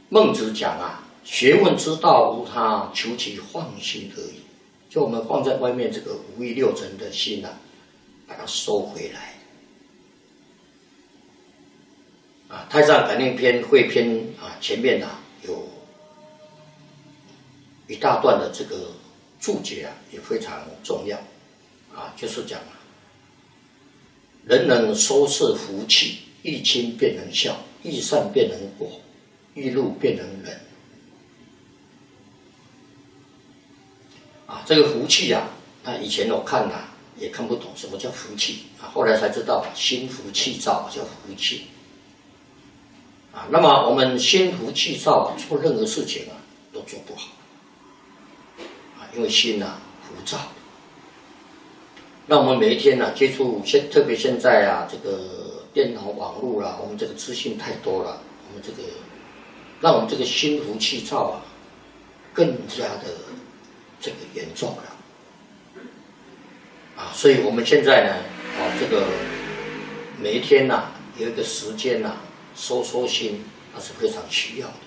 孟子讲啊，学问之道无他，求其放心而已。就我们放在外面这个五欲六尘的心啊，把它收回来。啊，《太上感应篇》汇篇啊，前面啊有一大段的这个注解啊，也非常重要啊，就是讲啊，人能收摄福气，欲亲便能孝，欲善便能果，欲怒便能忍。啊，这个福气啊，那以前我看啊也看不懂什么叫福气啊，后来才知道心浮气躁叫福气。啊，那么我们心浮气躁啊，做任何事情啊都做不好啊，因为心啊浮躁。那我们每一天啊接触特别现在啊这个电脑网络啦，我们这个资讯太多了，我们这个让我们这个心浮气躁啊更加的这个严重了啊，所以我们现在呢啊这个每一天呐有一个时间呐收心，那是非常需要的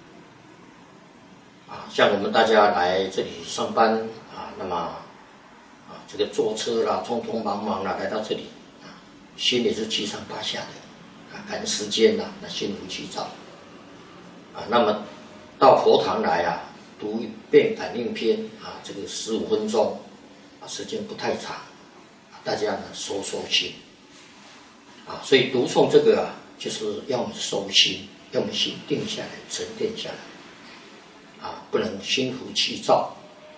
啊。像我们大家来这里上班啊，那么啊这个坐车啦，匆匆忙忙啦来到这里啊，心里是七上八下的啊，赶时间啦，那心浮气躁啊。那么到佛堂来啊，读一遍感应篇啊，这个15分钟啊，时间不太长，大家呢收心啊。所以读诵这个啊，就是要我们收心，要我们心定下来、沉淀下来啊，不能心浮气躁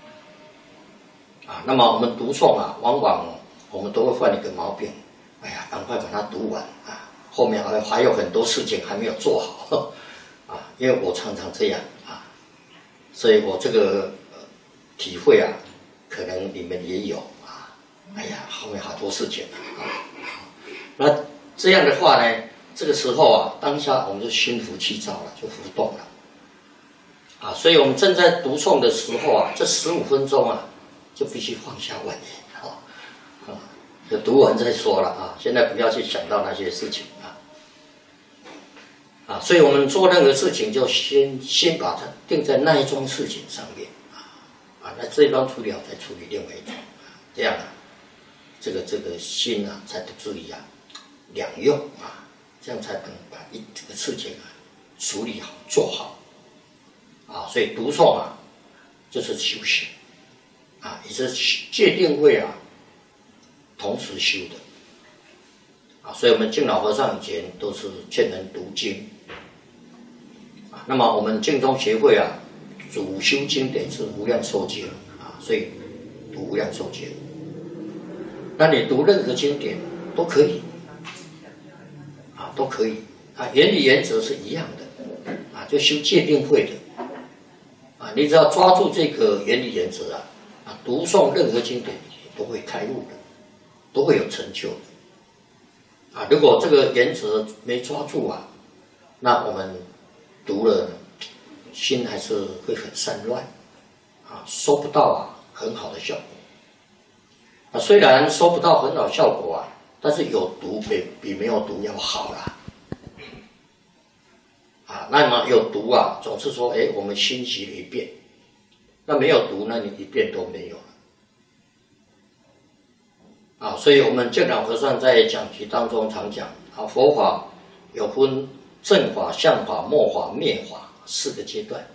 啊。那么我们读诵啊，往往我们都会犯一个毛病，哎呀，赶快把它读完啊，后面还有很多事情还没有做好啊。因为我常常这样啊，所以我这个体会啊，可能你们也有啊。哎呀，后面好多事情啊。那这样的话呢，这个时候啊，当下我们就心浮气躁了，就浮动了啊。所以我们正在读诵的时候啊，这15分钟啊，就必须放下玩意啊，就读完再说了啊。现在不要去想到那些事情啊。所以我们做任何事情就先把它定在那一桩事情上面啊，那这一桩处理好再处理另外一桩这样啊，这个心啊才不至于啊两用啊，这样才能把这个事情啊处理好做好啊。所以读诵啊就是修行啊，也是戒定慧啊同时修的啊。所以我们净老和尚以前都是劝人读经啊。那么我们净宗协会啊主修经典是无量寿经啊，所以读无量寿经。那你读任何经典都可以啊，都可以啊，原理原则是一样的啊，就修戒定慧的啊。你只要抓住这个原理原则啊，读诵任何经典都会开悟的，都会有成就的啊。如果这个原则没抓住啊，那我们读了心还是会很散乱啊，收不到啊很好的效果啊。虽然收不到很好的效果啊，但是有读比没有读要好啦啊。那么有读啊，总是说我们心习了一遍，那没有读，那你一遍都没有了啊。所以我们净老和尚在讲题当中常讲啊，佛法有分正法、相法、末法、灭法4个阶段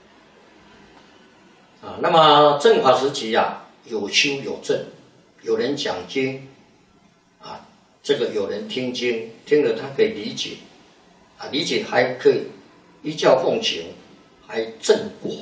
啊。那么正法时期啊，有修有证，有人讲经啊，这个有人听经，听了他可以理解啊，理解还可以依教奉行，还证果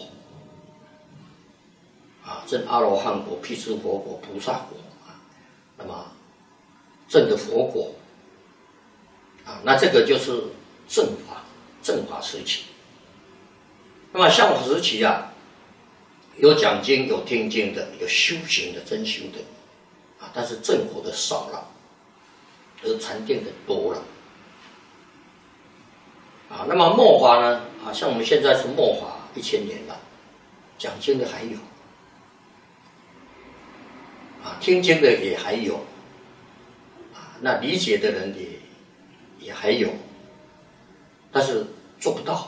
啊，证阿罗汉果、辟支佛果、菩萨果啊。那么证的佛果啊，那这个就是正法时期。那么相法时期啊，有讲经、有听经的，有修行的、真修的啊，但是正果的少了，而禅定的多了啊。那么末法呢啊，像我们现在是末法1000年了，讲经的还有啊，听经的也还有啊，那理解的人也还有，但是做不到。